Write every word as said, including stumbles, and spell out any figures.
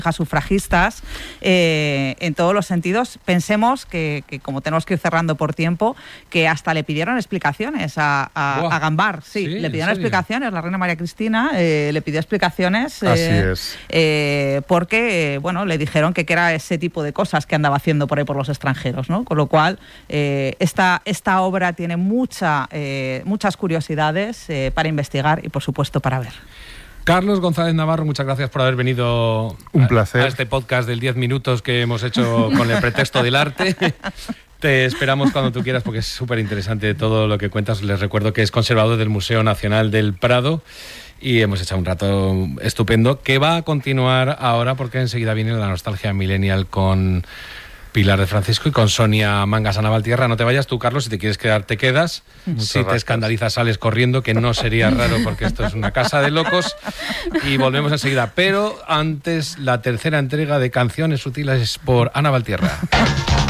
sufragistas eh, en todos los sentidos. Pensemos que, que como tenemos que ir cerrando por tiempo, que hasta le pidieron explicaciones a, a, a Gambar. Sí, sí, le pidieron explicaciones. La reina María Cristina eh, le pidió explicaciones. Eh, Así es. Eh, porque, eh, bueno, le dijeron que, que era ese tipo de cosas que andaba haciendo por ahí por los extranjeros, ¿no? Con lo cual, eh, esta, esta obra tiene mucha, eh, muchas curiosidades eh, para investigar y, por supuesto, para ver. Carlos González Navarro, muchas gracias por haber venido Un placer. a, a este podcast del diez minutos que hemos hecho con el pretexto del arte. Te esperamos cuando tú quieras porque es súper interesante todo lo que cuentas. Les recuerdo que es conservador del Museo Nacional del Prado y hemos echado un rato estupendo que va a continuar ahora porque enseguida viene la nostalgia millennial con Pilar de Francisco y con Sonia Mangas a Navaltierra. No te vayas tú, Carlos, si te quieres quedar, te quedas. Muchas si te gracias. escandalizas, sales corriendo, que no sería raro porque esto es una casa de locos. Y volvemos enseguida. Pero antes, la tercera entrega de Canciones Sutiles por Ana Valtierra.